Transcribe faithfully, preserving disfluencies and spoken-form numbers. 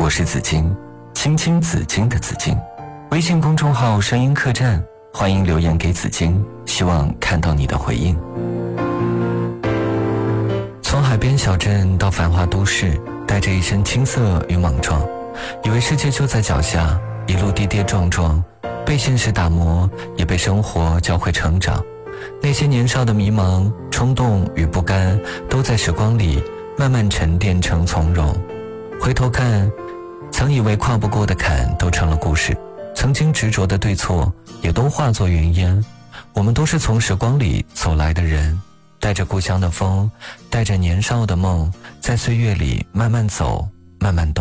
我是紫金，青青紫金的紫金。微信公众号声音客栈，欢迎留言给紫金，希望看到你的回应。从海边小镇到繁华都市，带着一身青涩与莽撞，以为世界就在脚下，一路跌跌撞撞，被现实打磨，也被生活教会成长。那些年少的迷茫、冲动与不甘，都在时光里慢慢沉淀成从容。回头看，曾以为跨不过的坎都成了故事，曾经执着的对错也都化作云烟。我们都是从时光里走来的人，带着故乡的风，带着年少的梦，在岁月里慢慢走，慢慢懂。